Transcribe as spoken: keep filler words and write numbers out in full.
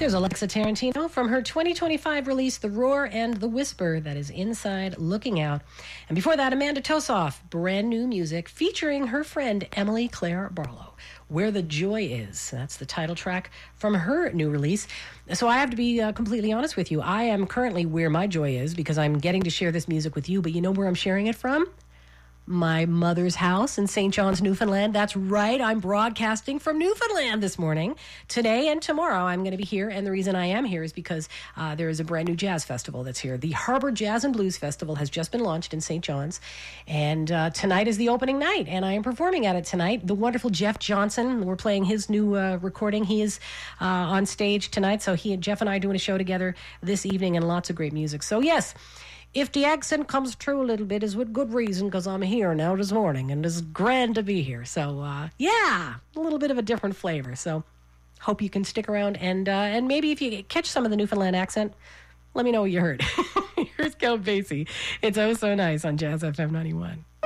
Here's Alexa Tarantino from her twenty twenty-five release, The Roar and the Whisper, that is Inside Looking Out. And before that, Amanda Tosoff, brand new music featuring her friend Emily Claire Barlow, Where the Joy Is. That's the title track from her new release. So I have to be uh, completely honest with you. I am currently where my joy is because I'm getting to share this music with you, but you know where I'm sharing it from? My mother's house in Saint John's, Newfoundland. That's right. I'm broadcasting from Newfoundland this morning. Today and tomorrow I'm going to be here, and the reason I am here is because uh, there is a brand new jazz festival that's here. The Harbor Jazz and Blues Festival has just been launched in Saint John's, and uh, tonight is the opening night, and I am performing at it tonight. The wonderful Jeff Johnson, we're playing his new uh, recording. He is uh, on stage tonight, so he, Jeff and I are doing a show together this evening, and lots of great music. So yes, if the accent comes true a little bit, is with good reason, because I'm here now this morning, and it's grand to be here. So, uh, yeah, a little bit of a different flavor. So, hope you can stick around, and uh, and maybe if you catch some of the Newfoundland accent, let me know what you heard. Here's Count Basie. It's oh so nice on Jazz F M ninety-one.